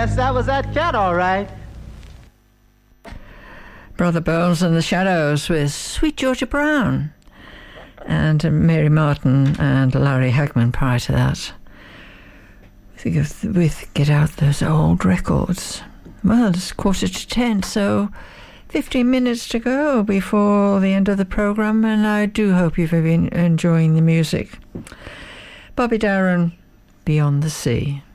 Yes, that was that cat, all right. Brother Bones and the Shadows with Sweet Georgia Brown. And Mary Martin and Larry Hagman prior to that. With Get Out Those Old Records. Well, it's 9:45, so 15 minutes to go before the end of the programme, and I do hope you've been enjoying the music. Bobby Darin, Beyond the Sea.